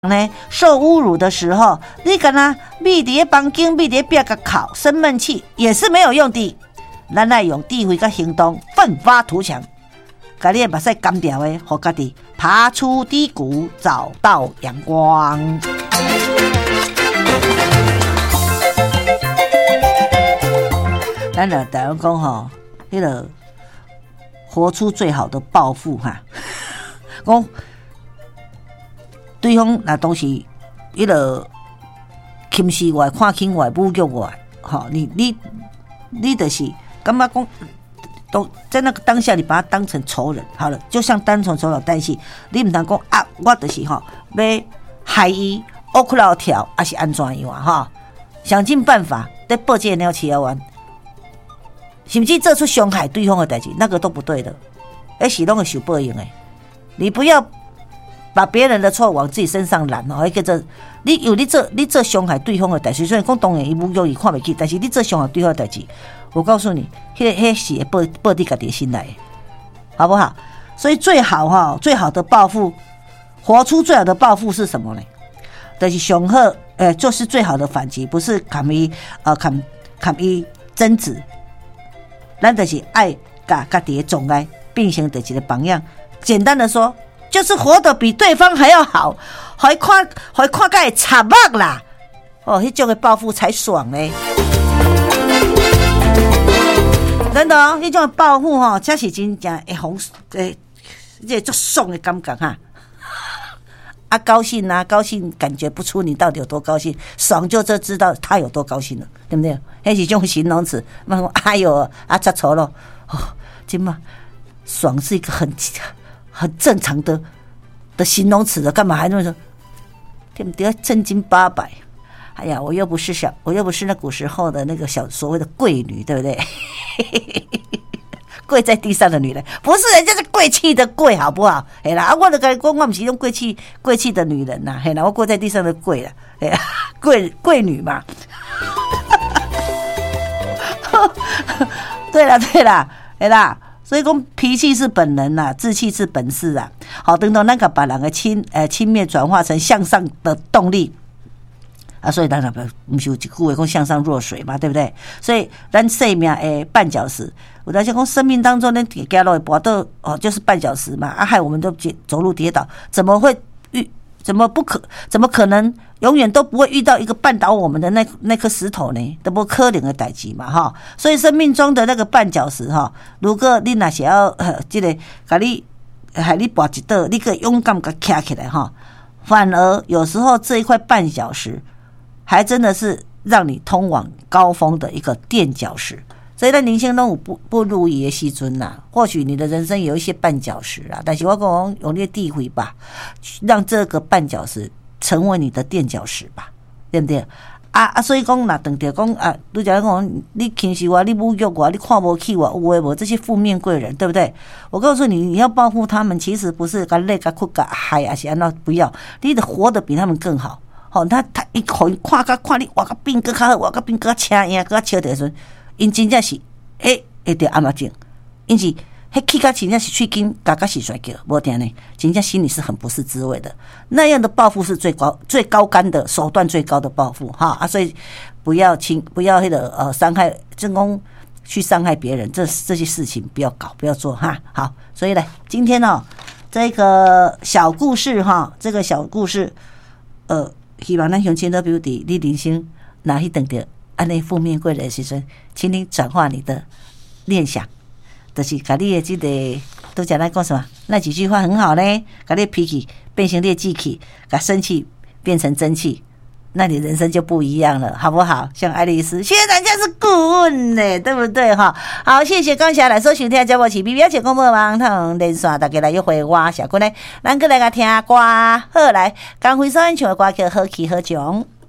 呢受侮辱的时候，你敢若秘伫房间秘伫壁甲哭生闷气也是没有用的。咱来用智慧甲行动奋发图强，把你的目屎干掉的，互家己爬出低谷，找到阳光。咱的台湾讲吼，迄个活出最好的报复哈，讲。对方那都是迄个轻视我、看轻我、侮辱我，好，你就是感觉讲，都在那个当下，你把他当成仇人，好了，就像单纯仇人，但是你唔通讲啊，我就是要害伊乌窟窿跳，还是安怎样哈？想尽办法在报这鸟饲完，甚至做出伤害对方的代志，那个都不对的，那是拢会受报应的。你不要。把别人的错往自己身上揽哦，叫做你做伤害对方的代志，虽然讲当然伊侮辱伊看不起，但是你做伤害对方的代志，我告诉你，迄是会报你家己心来的，好不好？所以最好的报复，活出最好的报复是什么呢？就是上好，就是最好的反击，不是砍伊争执，咱就是爱甲家己的障碍变成的一个榜样。简单的说。就是活得比对方还要好，还看个惨目啦！哦，迄种的报复才爽嘞！真的哦，迄种的报复吼，才是真正会红这足爽的感觉哈！啊，高兴啊，高兴，感觉不出你到底有多高兴，爽就知道他有多高兴了，对不对？那是种形容词，那么哎呦啊，吃醋了哦，真嘛，爽是一个很正常的形容词的，干嘛还那么说？对不对？正经八百。哎呀，我又不是那古时候的那个所谓的贵女，对不对？跪在地上的女人，不是人家是贵气的贵，好不好？哎啦，我的讲我不是用贵气的女人呐，嘿啦，我跪在地上的跪了，哎呀，贵女嘛。对啦，哎啦。所以讲脾气是本能啦，志气是本事啊。好，等到咱个把人的轻蔑转化成向上的动力啊，所以咱不是有一句话讲向上若水嘛，对不对？所以咱生命的绊脚石，我在讲生命当中呢，走路跌倒哦，就是绊脚石嘛，啊，害我们都走路跌倒，怎么可能永远都不会遇到一个绊倒我们的那颗石头呢？都不可能的代志嘛哈！所以生命中的那个绊脚石哈，如果你那想要这个给你害你跋一倒，你可以勇敢给站起来哈。反而有时候这一块绊脚石，还真的是让你通往高峰的一个垫脚石。所以在人生中有不如意的时阵啦，或许你的人生有一些绊脚石啦，但是我讲用你的智慧吧，让这个绊脚石成为你的垫脚石吧，对不对？所以讲啦，等着讲啊，你讲讲你轻视我，你侮辱我，你看不起我，有的无这些负面贵人，对不对？我告诉你，你要报复他们，其实不是干累干苦干害啊，是安那不要，你得活得比他们更好。好，他一口看你，我个病更好，我个病更强硬，更笑的时候。因真正是会得暗目镜，因是迄气甲真正是喙筋嘎嘎是甩叫，无定呢，真正心里是很不是滋味的。那样的报复是最高干的手段，最高的报复哈所以不要那个伤害，真公去伤害别人，这些事情不要搞，不要做哈。好，所以呢，今天这个小故事哈，这个小故事，希望咱乡亲都比如伫你人生哪一等的。按那负面贵人的时阵，请你转化你的念想，就是把你的这个都讲来讲什么？那几句话很好呢，把你的脾气变成你的志气，把生气变成真气，那你人生就不一样了，好不好？像爱丽丝，现在人家是顾问呢，对不对哈？好，谢谢刚才来收听的节目是 BB 姐广播网通连线，大家来约会我小姑呢，咱过来个听歌，好来，刚回首演唱的歌曲好气好强。